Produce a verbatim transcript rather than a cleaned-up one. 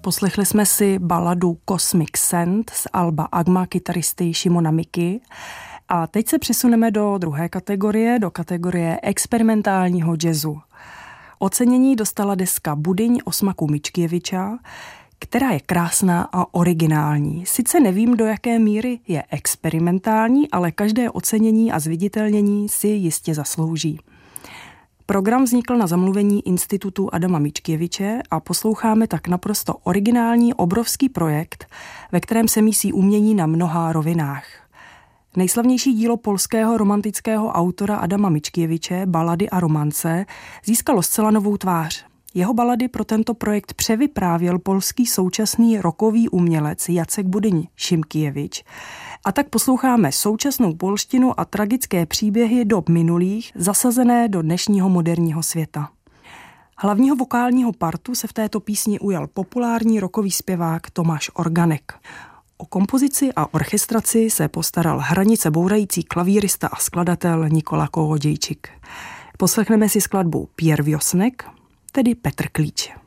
Poslechli jsme si baladu Cosmic Sand z alba Agma kytaristy Šimona Miky a teď se přesuneme do druhé kategorie, do kategorie experimentálního jazzu. Ocenění dostala deska Budyň Osmaku Mičkěviča, která je krásná a originální. Sice nevím, do jaké míry je experimentální, ale každé ocenění a zviditelnění si jistě zaslouží. Program vznikl na zamluvení Institutu Adama Mičkěviče a posloucháme tak naprosto originální obrovský projekt, ve kterém se mísí umění na mnoha rovinách. Nejslavnější dílo polského romantického autora Adama Mičkěviče, Balady a romance, získalo zcela novou tvář. Jeho balady pro tento projekt převyprávěl polský současný rockový umělec Jacek Budyň Šimkijevič. A tak posloucháme současnou polštinu a tragické příběhy dob minulých, zasazené do dnešního moderního světa. Hlavního vokálního partu se v této písni ujal populární rockový zpěvák Tomáš Organek. O kompozici a orchestraci se postaral hranice bourající klavírista a skladatel Nikola Kołodziejčik. Poslechneme si skladbu Pierwiosnek, tedy Petr Klíč.